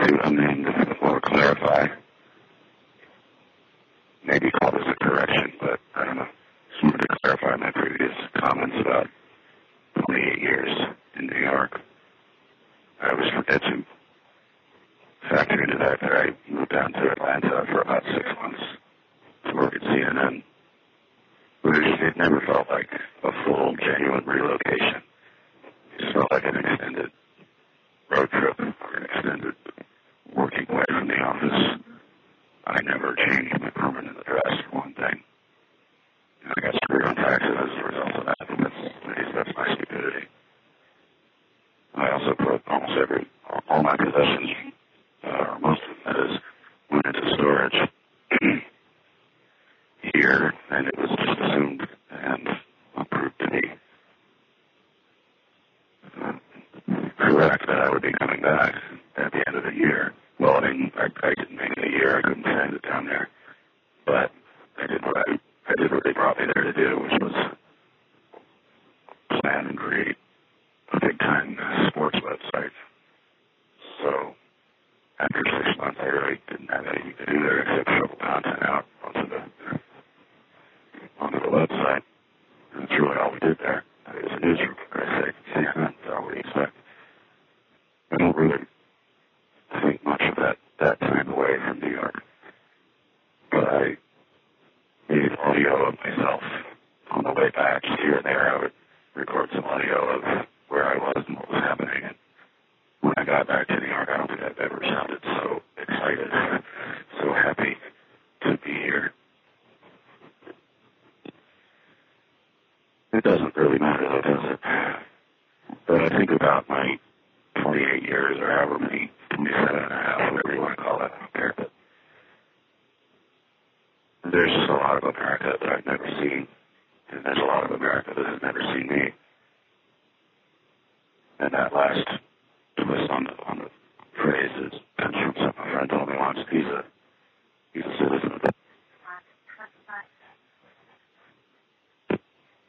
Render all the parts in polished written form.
or clarify, maybe call this a correction, but I don't know. Just wanted to clarify my previous comments about 28 years in New York. I always forget to factor into that I moved down to Atlanta for about 6 months to work at CNN. But it never felt like a full, genuine relocation. It just felt like an extended road trip or an extended working away from the office. I never changed my permanent address for one thing. I got screwed on taxes as a result of that. That's my stupidity. I also put almost all my possessions, or most of them, that is, went into storage here, and it was just assumed and proved to be correct that I would be coming back at the end of the year. Well, I mean, I didn't make it a year. I couldn't send it down there. But I did what they brought me there to do, which was plan and create a big-time sports website. So after 6 months, I really didn't have anything to do there except shovel content out onto the website. And that's really all we did there. It was a newsroom, for Christ's sake. CNN, so what do you expect? I don't really think much of that time away from New York. But I made audio of myself on the way back. Just here and there, I would record some audio of where I was and what was happening. And when I got back to New York, I don't think I've ever sounded so excited, so happy to be here. It doesn't really matter, though, does it? But I think about my 28 years or however many, 27 and a half, whatever you want to call it, I don't care. But there's just a lot of America that I've never seen, and there's a lot of America that has never seen me. And that last twist on the phrase comes from something my friend told me once. He's a citizen of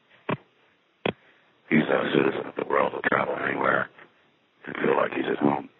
the world. He'll travel anywhere and feel like he's at home.